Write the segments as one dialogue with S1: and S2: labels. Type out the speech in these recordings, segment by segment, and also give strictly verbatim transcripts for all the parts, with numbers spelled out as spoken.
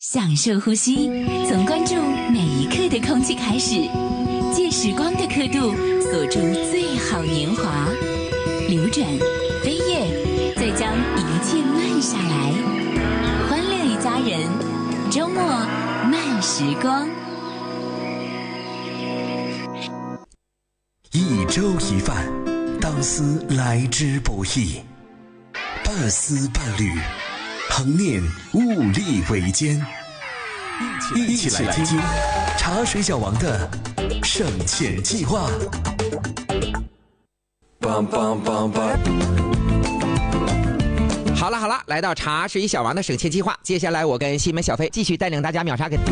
S1: 享受呼吸，从关注每一刻的空气开始，借时光的刻度锁住最好年华，流转飞跃，再将一切慢下来，欢乐一家人，周末慢时光。
S2: 一粥一饭，当思来之不易，半丝半缕，恒念物力维艰。一起来听茶水小王的省钱计划。
S3: 好了好了，来到茶水小王的省钱计划，接下来我跟西门小飞继续带领大家秒杀给。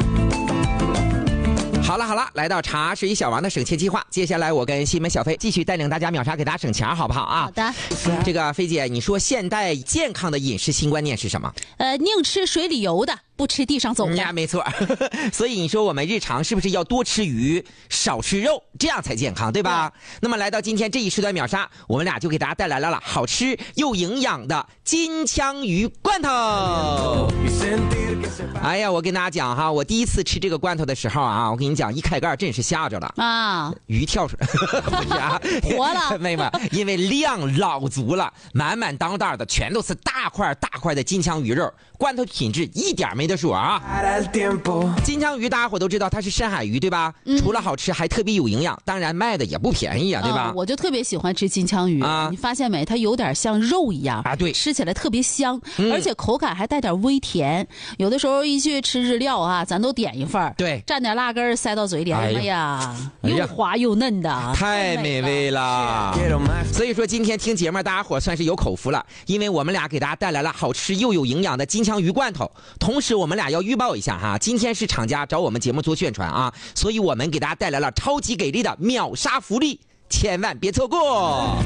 S3: 好了好了，来到茶水小王的省钱计划，接下来我跟西门小飞继续带领大家秒杀给大家省钱，好不好啊？
S4: 好的。
S3: 这个飞姐，你说现代健康的饮食新观念是什么？
S4: 呃，宁吃水里游的，不吃地上走的。
S3: 呀、嗯，没错。所以你说我们日常是不是要多吃鱼，少吃肉，这样才健康，对吧？对。那么来到今天这一时段秒杀，我们俩就给大家带来了了好吃又营养的金枪鱼罐头。哎呀，我跟大家讲哈，我第一次吃这个罐头的时候啊，我跟你讲，一开盖真是吓着了啊，鱼跳出来，不是啊，
S4: 活了，
S3: 妹妹，因为量老足了，满满当当的，全都是大块大块的金枪鱼肉，罐头品质一点没得说啊。金枪鱼大家伙都知道它是深海鱼，对吧？嗯、除了好吃，还特别有营养，当然卖的也不便宜啊，对吧？
S4: 呃、我就特别喜欢吃金枪鱼啊，你发现没？它有点像肉一样
S3: 啊，对，
S4: 吃起来特别香，
S3: 嗯、
S4: 而且口感还带点微甜。有的时候一去吃日料啊，咱都点一份，
S3: 对，
S4: 蘸点辣根塞到嘴里，哎呀，
S3: 哎呀
S4: 又滑又嫩的，
S3: 太美味了。所以说今天听节目大家伙算是有口福了，因为我们俩给大家带来了好吃又有营养的金枪鱼罐头。同时我们俩要预报一下哈，今天是厂家找我们节目做宣传啊，所以我们给大家带来了超级给力的秒杀福利，千万别错过。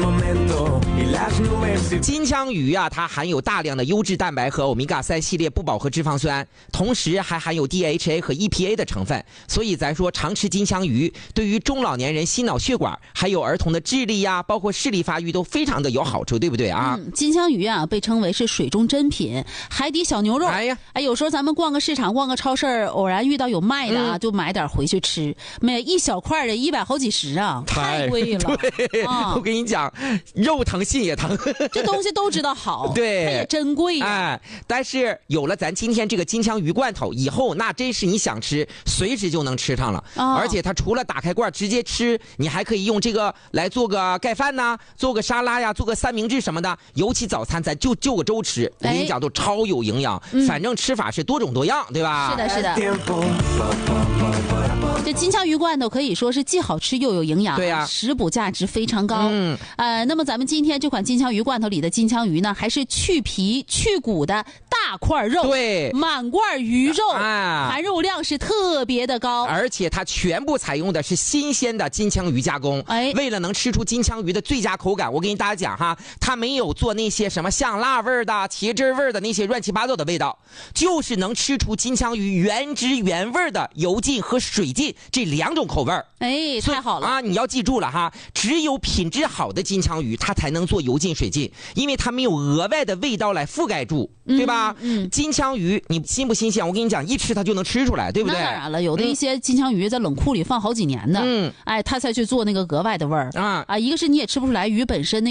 S3: 金枪鱼啊，它含有大量的优质蛋白和欧米伽三系列不饱和脂肪酸，同时还含有 D H A 和 E P A 的成分，所以咱说常吃金枪鱼对于中老年人心脑血管还有儿童的智力呀、啊、包括视力发育都非常的有好处，对不对啊？
S4: 嗯，金枪鱼啊被称为是水中珍品，海底小牛肉。
S3: 哎呀，
S4: 哎，有时候咱们逛个市场逛个超市，偶然遇到有卖的啊、嗯、就买点回去吃，每一小块的一百好几十啊，太贵了。
S3: 对、啊，我跟你讲，肉疼心也疼。
S4: 这东西都知道好，
S3: 对，
S4: 它也珍贵呀、啊。
S3: 哎，但是有了咱今天这个金枪鱼罐头以后，那真是你想吃随时就能吃上了、哦、而且它除了打开罐直接吃，你还可以用这个来做个盖饭呐，做个沙拉呀，做个三明治什么的，尤其早餐咱就就个粥吃，我跟你讲都超有营养、哎、反正吃法是多种多样，对吧？
S4: 是的是的。这金枪鱼罐头可以说是既好吃又有营养，
S3: 对呀、啊，
S4: 食补价值非常高。
S3: 嗯，
S4: 呃，那么咱们今天这款金枪鱼罐头里的金枪鱼呢，还是去皮去骨的大块肉，
S3: 对，
S4: 满罐鱼肉，
S3: 啊，
S4: 含肉量是特别的高，
S3: 而且它全部采用的是新鲜的金枪鱼加工。哎，为了能吃出金枪鱼的最佳口感，我给大家讲哈，它没有做那些什么香辣味的、茄汁味的那些乱七八糟的味道，就是能吃出金枪鱼原汁原味的油浸和水浸这两种口味。
S4: 哎，太好了
S3: 啊！你要记住了哈，只有品质好的金枪鱼，它才能做油浸水浸，因为它没有额外的味道来覆盖住，对吧？
S4: 嗯，嗯
S3: 金枪鱼你新不新鲜？我跟你讲，一吃它就能吃出来，对不对？
S4: 那当然了，有的一些金枪鱼在冷库里放好几年的，嗯，哎，它才去做那个额外的味儿啊啊！一个是你也吃不出来鱼本身那